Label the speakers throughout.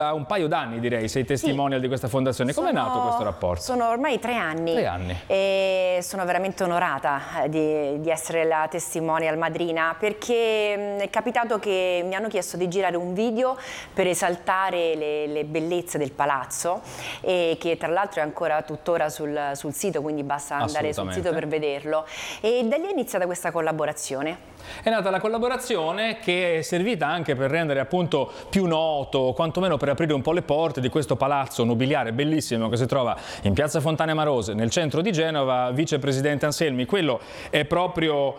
Speaker 1: Da un paio d'anni, direi, sei testimonial di questa fondazione. Come è nato questo rapporto?
Speaker 2: Sono ormai 3 anni.
Speaker 1: 3 anni.
Speaker 2: E sono veramente onorata di essere la testimonial madrina, perché è capitato che mi hanno chiesto di girare un video per esaltare le bellezze del palazzo, e che tra l'altro è ancora tuttora sul sito, quindi basta andare sul sito per vederlo. E da lì è iniziata questa collaborazione.
Speaker 1: È nata la collaborazione che è servita anche per rendere appunto più noto, quantomeno per aprire un po' le porte di questo palazzo nobiliare bellissimo che si trova in piazza Fontane Marose, nel centro di Genova. Vicepresidente Anselmi, quello è proprio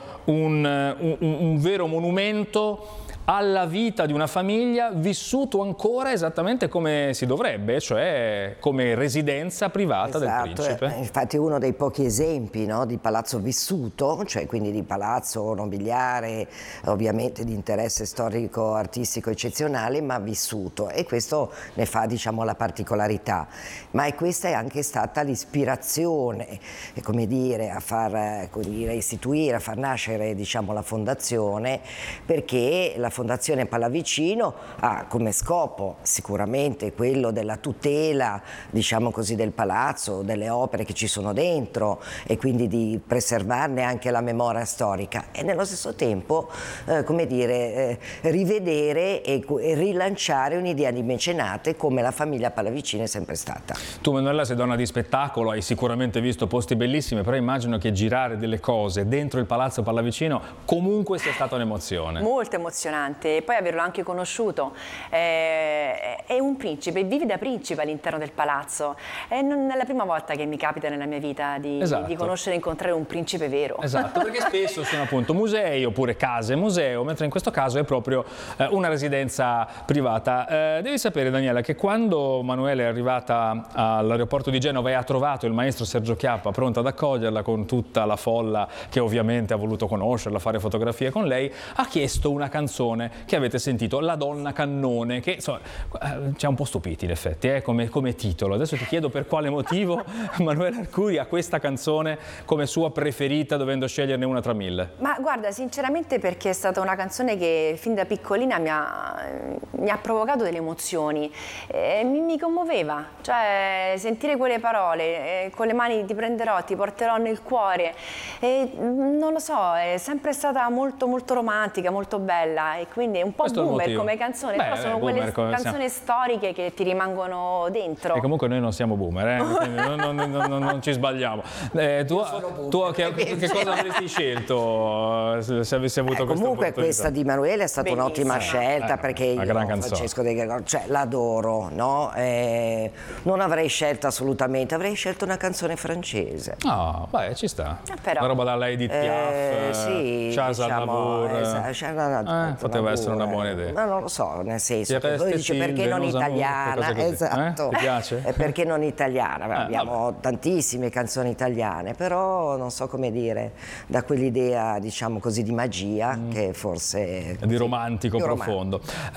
Speaker 1: un vero monumento alla vita di una famiglia, vissuto ancora esattamente come si dovrebbe, cioè come residenza privata del principe.
Speaker 3: Infatti uno dei pochi esempi, no, di palazzo vissuto, cioè quindi di palazzo nobiliare, ovviamente di interesse storico artistico eccezionale, ma vissuto, e questo ne fa, diciamo, la particolarità. Ma questa è anche stata l'ispirazione, come dire, a far istituire, a far nascere, diciamo, la fondazione, perché la Fondazione Pallavicino ha come scopo sicuramente quello della tutela, diciamo così, del palazzo, delle opere che ci sono dentro, e quindi di preservarne anche la memoria storica, e nello stesso tempo come dire, rivedere e rilanciare un'idea di mecenate come la famiglia Pallavicino è sempre stata.
Speaker 1: Tu, Manuela, sei donna di spettacolo, hai sicuramente visto posti bellissimi, però immagino che girare delle cose dentro il palazzo Pallavicino comunque sia stata un'emozione.
Speaker 2: Molto emozionante. E poi averlo anche conosciuto, è un principe, vive da principe all'interno del palazzo, non è la prima volta che mi capita nella mia vita di conoscere e incontrare un principe vero.
Speaker 1: Esatto, perché spesso sono appunto musei oppure case museo, mentre in questo caso è proprio una residenza privata. Devi sapere, Daniela, che quando Manuela è arrivata all'aeroporto di Genova e ha trovato il maestro Sergio Chiappa pronto ad accoglierla con tutta la folla che ovviamente ha voluto conoscerla, fare fotografie con lei, ha chiesto una canzone che avete sentito, La donna cannone, che insomma ci ha un po' stupiti in effetti come titolo. Adesso ti chiedo per quale motivo Manuela Arcuri ha questa canzone come sua preferita, dovendo sceglierne una tra 1000.
Speaker 2: Ma guarda, sinceramente perché è stata una canzone che fin da piccolina mi ha provocato delle emozioni, mi commuoveva, cioè sentire quelle parole, con le mani ti prenderò, ti porterò nel cuore, non lo so, è sempre stata molto molto romantica, molto bella, e quindi è un po' boomer come canzone. Però sono quelle canzoni storiche che ti rimangono dentro.
Speaker 1: E comunque noi non siamo boomer, non ci sbagliamo. Tu che cosa avresti scelto se avessi avuto questa
Speaker 3: Comunque questa di Manuela è stata un'ottima scelta, perché io, Francesco De Gregori, cioè, l'adoro, no? Non avrei scelto assolutamente, avrei scelto una canzone francese.
Speaker 1: Ah, beh, ci sta.
Speaker 2: Però.
Speaker 1: Una roba dalla Edith Piaf,
Speaker 3: sì,
Speaker 1: Charles Aznavour. Poteva essere una buona idea.
Speaker 3: Ma non lo so, nel senso che poi dice perché non italiana, esatto.
Speaker 1: Ti piace?
Speaker 3: Perché non italiana? Abbiamo tantissime canzoni italiane, però non so come dire, da quell'idea, diciamo così, di magia che forse
Speaker 1: di romantico profondo.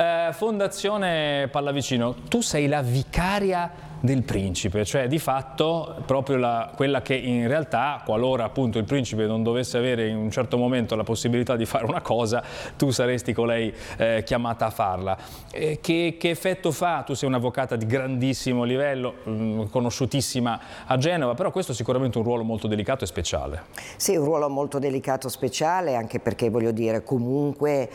Speaker 1: Fondazione Pallavicino, tu sei la vicaria del principe, cioè di fatto proprio quella che in realtà, qualora appunto il principe non dovesse avere in un certo momento la possibilità di fare una cosa, tu saresti colei chiamata a farla. Che effetto fa? Tu sei un'avvocata di grandissimo livello, conosciutissima a Genova, però questo è sicuramente un ruolo molto delicato e speciale.
Speaker 3: Sì, un ruolo molto delicato e speciale, anche perché, voglio dire, comunque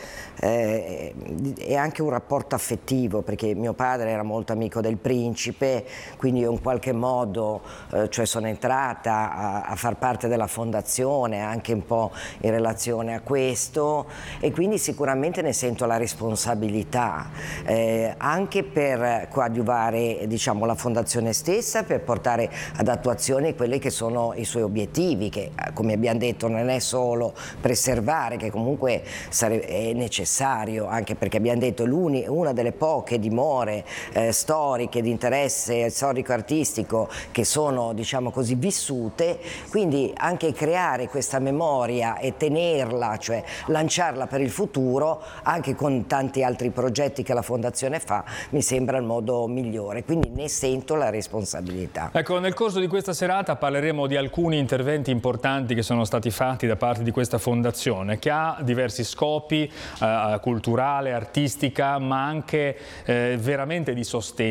Speaker 3: è anche un rapporto affettivo, perché mio padre era molto amico del principe, quindi io in qualche modo cioè sono entrata a far parte della fondazione anche un po' in relazione a questo, e quindi sicuramente ne sento la responsabilità, anche per coadiuvare, diciamo, la fondazione stessa, per portare ad attuazione quelli che sono i suoi obiettivi, che come abbiamo detto non è solo preservare, che comunque è necessario, anche perché abbiamo detto una delle poche dimore storiche di interesse storico-artistico che sono, diciamo così, vissute, quindi anche creare questa memoria e tenerla, cioè lanciarla per il futuro, anche con tanti altri progetti che la Fondazione fa, mi sembra il modo migliore, quindi ne sento la responsabilità.
Speaker 1: Ecco, nel corso di questa serata parleremo di alcuni interventi importanti che sono stati fatti da parte di questa fondazione, che ha diversi scopi, culturale, artistica, ma anche veramente di sostegno